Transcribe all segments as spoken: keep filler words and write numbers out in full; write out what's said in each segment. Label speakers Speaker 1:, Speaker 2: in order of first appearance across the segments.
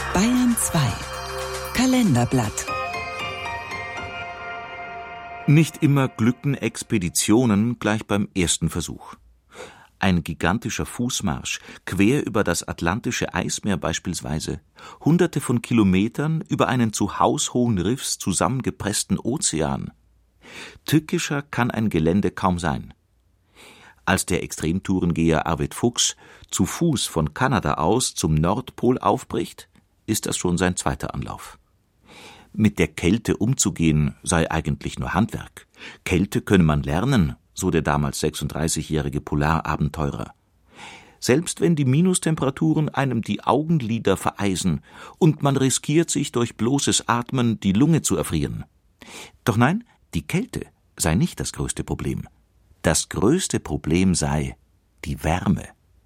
Speaker 1: Bayern zwei Kalenderblatt.
Speaker 2: Nicht immer glücken Expeditionen gleich beim ersten Versuch. Ein gigantischer Fußmarsch quer über das Atlantische Eismeer beispielsweise, hunderte von Kilometern über einen zu haushohen Riffs zusammengepressten Ozean. Tückischer kann ein Gelände kaum sein. Als der Extremtourengeher Arvid Fuchs zu Fuß von Kanada aus zum Nordpol aufbricht, ist das schon sein zweiter Anlauf. Mit der Kälte umzugehen sei eigentlich nur Handwerk. Kälte könne man lernen, so der damals sechsunddreißigjährige Polarabenteurer. Selbst wenn die Minustemperaturen einem die Augenlider vereisen und man riskiert, sich durch bloßes Atmen die Lunge zu erfrieren. Doch nein, die Kälte sei nicht das größte Problem. Das größte Problem sei die Wärme.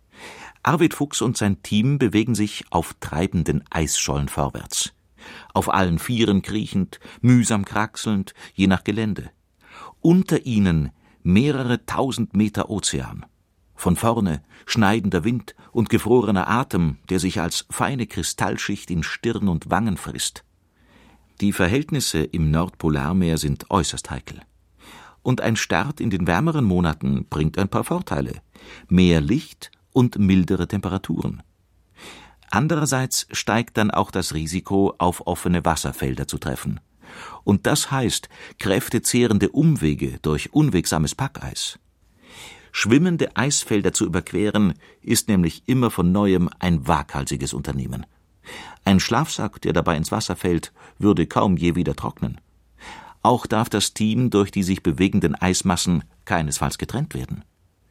Speaker 2: Arvid Fuchs und sein Team bewegen sich auf treibenden Eisschollen vorwärts. Auf allen Vieren kriechend, mühsam kraxelnd, je nach Gelände. Unter ihnen mehrere tausend Meter Ozean. Von vorne schneidender Wind und gefrorener Atem, der sich als feine Kristallschicht in Stirn und Wangen frisst. Die Verhältnisse im Nordpolarmeer sind äußerst heikel. Und ein Start in den wärmeren Monaten bringt ein paar Vorteile. Mehr Licht und mildere Temperaturen. Andererseits steigt dann auch das Risiko, auf offene Wasserfelder zu treffen. Und das heißt kräftezehrende Umwege durch unwegsames Packeis. Schwimmende Eisfelder zu überqueren, ist nämlich immer von Neuem ein waghalsiges Unternehmen. Ein Schlafsack, der dabei ins Wasser fällt, würde kaum je wieder trocknen. Auch darf das Team durch die sich bewegenden Eismassen keinesfalls getrennt werden.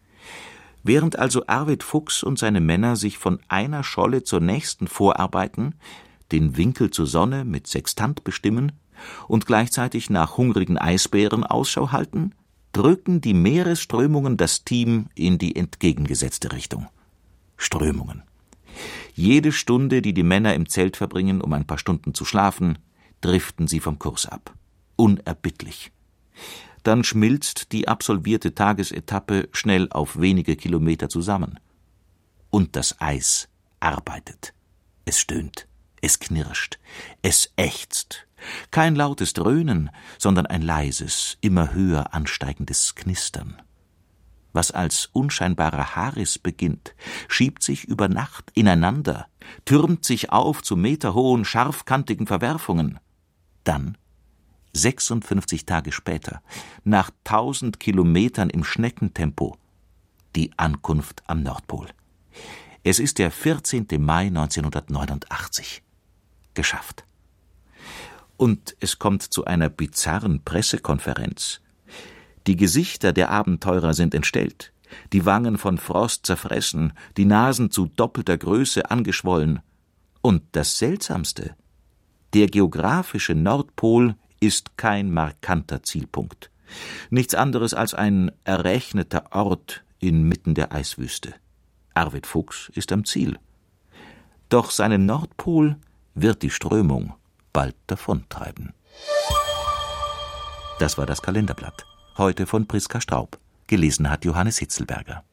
Speaker 2: Während also Arvid Fuchs und seine Männer sich von einer Scholle zur nächsten vorarbeiten, den Winkel zur Sonne mit Sextant bestimmen und gleichzeitig nach hungrigen Eisbären Ausschau halten, drücken die Meeresströmungen das Team in die entgegengesetzte Richtung. Strömungen. Jede Stunde, die die Männer im Zelt verbringen, um ein paar Stunden zu schlafen, driften sie vom Kurs ab. Unerbittlich. Dann schmilzt die absolvierte Tagesetappe schnell auf wenige Kilometer zusammen. Und das Eis arbeitet. Es stöhnt, es knirscht, es ächzt. Kein lautes Dröhnen, sondern ein leises, immer höher ansteigendes Knistern. Was als unscheinbarer Haarriss beginnt, schiebt sich über Nacht ineinander, türmt sich auf zu meterhohen, scharfkantigen Verwerfungen. Dann sechsundfünfzig Tage später, nach tausend Kilometern im Schneckentempo, die Ankunft am Nordpol. Es ist der vierzehnten Mai neunzehnhundertneunundachtzig. Geschafft. Und es kommt zu einer bizarren Pressekonferenz. Die Gesichter der Abenteurer sind entstellt, die Wangen von Frost zerfressen, die Nasen zu doppelter Größe angeschwollen. Und das Seltsamste: Der geografische Nordpol ist kein markanter Zielpunkt. Nichts anderes als ein errechneter Ort inmitten der Eiswüste. Arvid Fuchs ist am Ziel. Doch seinen Nordpol wird die Strömung bald davontreiben. Das war das Kalenderblatt. Heute von Priska Straub. Gelesen hat Johannes Hitzelberger.